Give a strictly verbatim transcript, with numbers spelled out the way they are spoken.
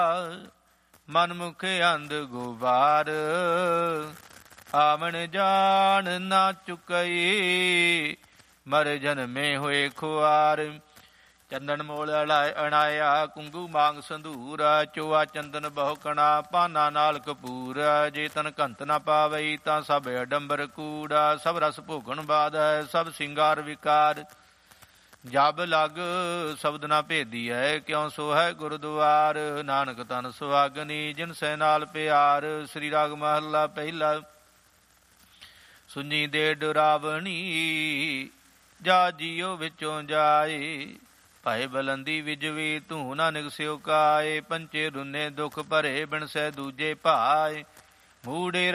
ਮਨਮੁਖ ਅੰਧ ਗੁਬਾਰ, ਆਵਣ ਜਾਣ ਨਾ ਚੁਕਈ, ਮਰ ਜਨਮੇ ਹੋਏ ਖੁਆਰ। ਚੰਦਨ ਮੋਲ ਅਣਾਇਆ, ਕੁੰਗੂ ਮਾਂਗ ਸੰਧੂਰਾ, ਚੋਆ ਚੰਦਨ ਬਹੁ ਕਣਾ, ਪਾਨਾ ਨਾਲ ਕਪੂਰ। ਜੇ ਤਨ ਕੰਤ ਨਾ ਪਾਵਈ, ਤਾਂ ਸਭ ਅਡੰਬਰ ਕੂੜਾ, ਸਭ ਰਸ ਭੋਗਣ ਬਾਦ ਹੈ, ਸਭ ਸਿੰਗਾਰ ਵਿਕਾਰ। ਜਬ ਲਗ ਸ਼ਬਦ ਨਾ ਭੇਦੀਐ, ਕਿਉ ਸੋ ਹੈ ਗੁਰਦੁਆਰ। ਨਾਨਕ ਤਨ ਸੁਹਾਗਨੀ, ਜਿਨ ਸੈ ਨਾਲ ਪਿਆਰ। ਸ੍ਰੀ ਰਾਗ ਮਹੱਲਾ ਪਹਿਲਾ। ਸੁਣੀ ਦੇ ਡਰਾਵਣੀ, ਜਾ ਜੀਓ ਵਿੱਚੋਂ ਜਾਏ, ਭਾਏ ਬਲੰਦੀ ਵਿਜਵੀ, ਤੂੰ ਨਾ ਨਿਗਸਿਓ ਕਾਏ। ਪੰਚੇ ਰੁੰਨੇ ਦੁਖ ਭਰੇ, ਬਿਨ ਸੈ ਦੂਜੇ ਭਾਏ, ਮੂੜੇ